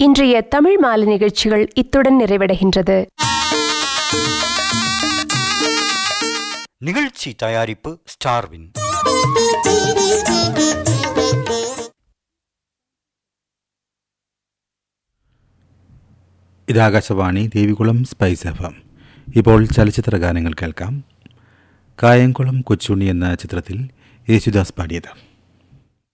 இன்றைய தமிழ் மாலை நிகழ்ச்சிகள் இத்துடன் நிறைவடைகின்றது. நிகழ்ச்சி தயாரிப்பு ஸ்டார்வின். ഇത് ആകാശവാണി ദേവികുളം സ്പൈസ് FM. ഇപ്പോൾ ചലച്ചിത്ര ഗാനങ്ങൾ കേൾക്കാം. കായംകുളം കൊച്ചുണ്ണി എന്ന ചിത്രത്തിൽ യേശുദാസ് പാടിയത്.